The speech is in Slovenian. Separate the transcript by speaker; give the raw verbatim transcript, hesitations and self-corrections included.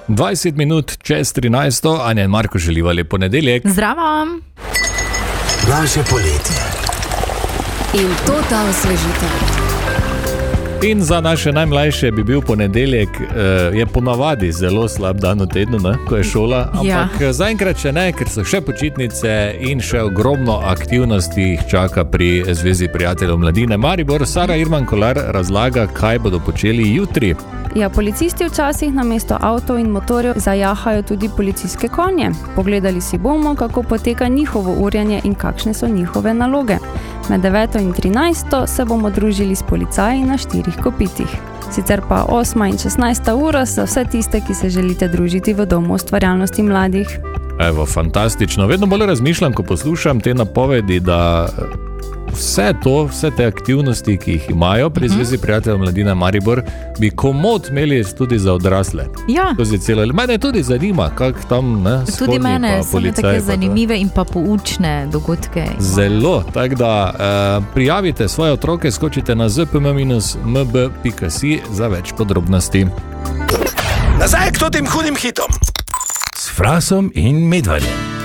Speaker 1: dvajset minut čez trinajsto, Anja in Marko želiva lep ponedeljek.
Speaker 2: Zdravo.
Speaker 3: Naše poletje.
Speaker 4: In to ta osvežitev.
Speaker 1: In za naše najmlajše bi bil ponedeljek, je ponavadi zelo slab dan v tednu, ne, ko je šola, ampak ja. Zaenkrat še ne, ker so še počitnice in še ogromno aktivnosti jih čaka pri Zvezi prijateljev mladine Maribor. Sara Irman Kolar razlaga, kaj bodo počeli jutri.
Speaker 5: Ja, policisti včasih namesto avtov in motorjev zajahajo tudi policijske konje. Pogledali si bomo, kako poteka njihovo urjenje in kakšne so njihove naloge. Med deveto in trinajsto se bomo družili s policaji na štirih kopitih. Sicer pa osma in šestnajsta ura za vse tiste, ki se želite družiti v Domu ustvarjalnosti mladih.
Speaker 1: Evo, fantastično. Vedno bolj razmišljam, ko poslušam te napovedi, da vse to, vse te aktivnosti, ki jih imajo pri Zvezi prijateljev mladine Maribor, bi komot imeli tudi za odrasle.
Speaker 2: Ja.
Speaker 1: Mene tudi zanima, kak tam, ne,
Speaker 2: tudi mene so me take zanimive in pa poučne dogodke.
Speaker 1: Zelo, tako da eh, prijavite svoje otroke, skočite na z p m minus m b pika si za več podrobnosti.
Speaker 3: Nazaj k tem hudim hitom.
Speaker 6: S Frasom in Medvedjem.